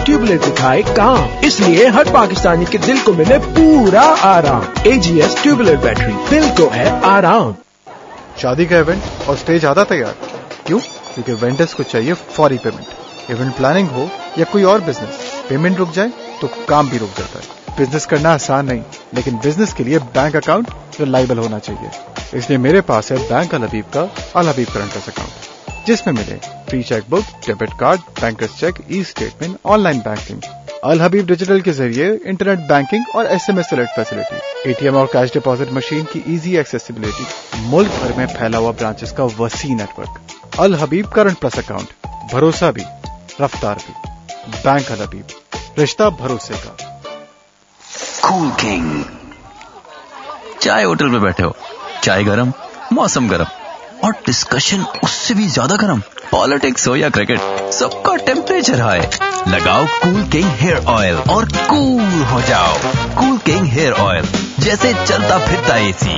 Tubeless दिखाए काम, इसलिए हर पाकिस्तानी के दिल को मिले पूरा आराम। AGS ट्यूबलेट बैटरी, दिल को है आराम। शादी का इवेंट और स्टेज आधा तैयार, क्यों? क्योंकि वेंडर्स को चाहिए फौरी पेमेंट। इवेंट प्लानिंग हो या कोई और बिजनेस, पेमेंट रुक जाए तो काम भी रुक जाता है। बिजनेस करना आसान नहीं, लेकिन बिजनेस के लिए बैंक अकाउंट रिलायबल होना चाहिए। इसलिए मेरे पास है बैंक अल हबीब का अल हबीब करंट अकाउंट, जिसमें मिले free chequebook, debit card, bankers check, e statement, online banking. अल हबीब डिजिटल के जरिए इंटरनेट बैंकिंग और SMS अलर्ट फैसिलिटी, ATM और कैश डिपॉजिट मशीन की इजी एक्सेसिबिलिटी, मुल्क भर में फैला हुआ ब्रांचेस का वसी नेटवर्क। अल हबीब करंट प्लस अकाउंट, भरोसा भी रफ्तार भी। बैंक अल हबीब, रिश्ता भरोसे का। Cool king. चाय होटल में बैठे हो, चाय गरम, मौसम गरम और डिस्कशन उससे भी ज्यादा गरम। पॉलिटिक्स हो या क्रिकेट, सबका टेम्परेचर हाई। लगाओ कूल किंग हेयर ऑयल और कूल हो जाओ। कूल किंग हेयर ऑयल, जैसे चलता फिरता AC।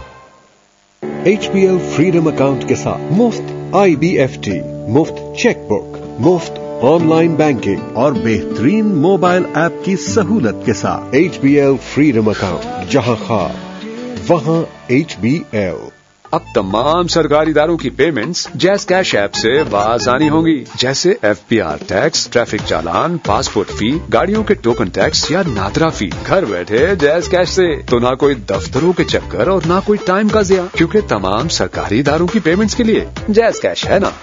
HBL फ्रीडम अकाउंट के साथ मुफ्त IBFT, मुफ्त चेकबुक, मुफ्त ऑनलाइन बैंकिंग और बेहतरीन मोबाइल ऐप की सहूलत के साथ HBL फ्रीडम अकाउंट, जहां खास वहां HBL। अब तमाम सरकारी इदारों की पेमेंट्स जैज़ कैश ऐप से आसानी होंगी, जैसे FPR टैक्स, ट्रैफिक चालान, पासपोर्ट फी, गाड़ियों के टोकन टैक्स या नादरा फी। घर बैठे जैज़ कैश से, तो ना कोई दफ्तरों के चक्कर और ना कोई टाइम का ज़िया, क्योंकि तमाम सरकारी इदारों की पेमेंट्स के लिए जैज़ कैश है ना।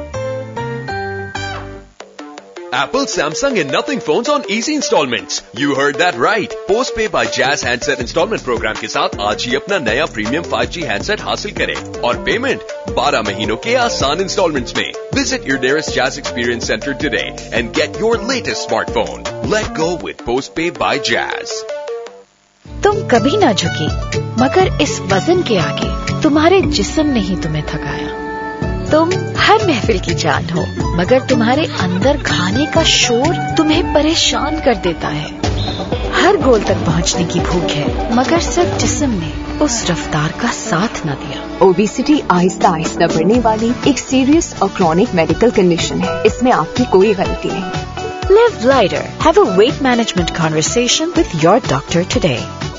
Apple, Samsung and Nothing phones on easy installments. You heard that right. Postpay by Jazz handset installment program के साथ आज ही अपना नया प्रीमियम 5G handset हासिल करें और पेमेंट 12 महीनों के आसान इंस्टॉलमेंट्स में। Visit your nearest Jazz Experience Center today and get your latest smartphone. Let go with Postpay by Jazz. तुम कभी ना झुकी, मगर इस वजन के आगे तुम्हारे जिस्म ने ही तुम्हें थकाया। तुम हर महफिल की जान हो, मगर तुम्हारे अंदर खाने का शोर तुम्हें परेशान कर देता है। हर गोल तक पहुंचने की भूख है, मगर सिर्फ जिस्म ने उस रफ्तार का साथ न दिया। ओबेसिटी आहिस्ता आहिस्ता बढ़ने वाली एक सीरियस और क्रॉनिक मेडिकल कंडीशन है। इसमें आपकी कोई गलती नहीं। Live lighter. Have a weight management conversation with your doctor today.